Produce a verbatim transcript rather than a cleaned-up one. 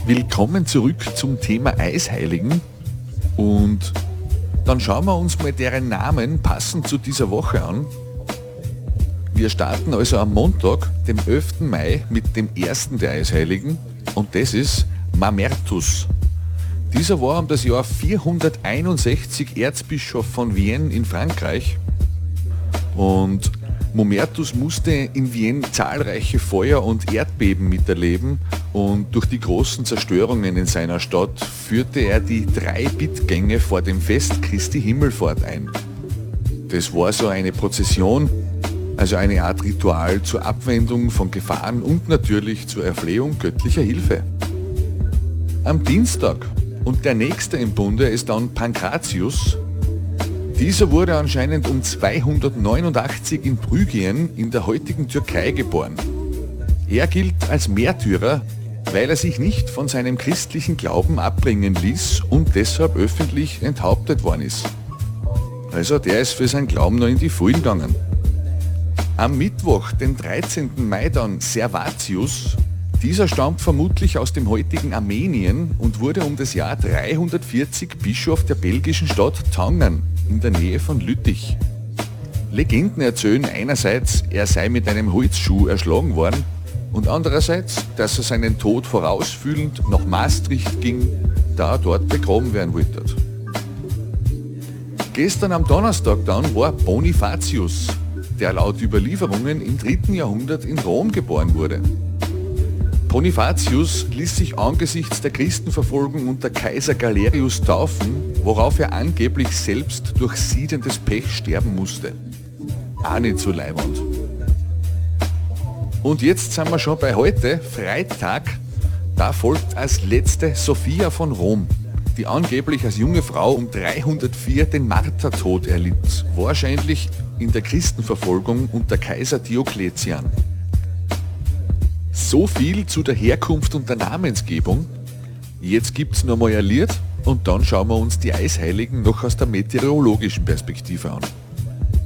Willkommen zurück zum Thema Eisheiligen und dann schauen wir uns mal deren Namen passend zu dieser Woche an. Wir starten also am Montag, dem elften Mai, mit dem ersten der Eisheiligen und das ist Mamertus. Dieser war um das Jahr vierhunderteinundsechzig Erzbischof von Vienne in Frankreich und Mamertus musste in Wien zahlreiche Feuer und Erdbeben miterleben und durch die großen Zerstörungen in seiner Stadt führte er die drei Bittgänge vor dem Fest Christi Himmelfahrt ein. Das war so eine Prozession, also eine Art Ritual zur Abwendung von Gefahren und natürlich zur Erflehung göttlicher Hilfe. Am Dienstag und der nächste im Bunde ist dann Pankratius. Dieser wurde anscheinend um zweihundertneunundachtzig in Phrygien in der heutigen Türkei geboren. Er gilt als Märtyrer, weil er sich nicht von seinem christlichen Glauben abbringen ließ und deshalb öffentlich enthauptet worden ist. Also der ist für seinen Glauben noch in die Vollen gegangen. Am Mittwoch, den dreizehnten Mai dann Servatius. Dieser stammt vermutlich aus dem heutigen Armenien und wurde um das Jahr dreihundertvierzig Bischof der belgischen Stadt Thangen in der Nähe von Lüttich. Legenden erzählen einerseits, er sei mit einem Holzschuh erschlagen worden und andererseits, dass er seinen Tod vorausfühlend nach Maastricht ging, da er dort begraben werden wollte. Gestern am Donnerstag dann war Bonifatius, der laut Überlieferungen im dritten Jahrhundert in Rom geboren wurde. Bonifatius ließ sich angesichts der Christenverfolgung unter Kaiser Galerius taufen, worauf er angeblich selbst durch siedendes Pech sterben musste. Auch nicht so leiwand. Und jetzt sind wir schon bei heute, Freitag. Da folgt als letzte Sophia von Rom, die angeblich als junge Frau um dreihundertvier den Martertod erlitt, wahrscheinlich in der Christenverfolgung unter Kaiser Diokletian. So viel zu der Herkunft und der Namensgebung. Jetzt gibt's noch mal ein Lied und dann schauen wir uns die Eisheiligen noch aus der meteorologischen Perspektive an.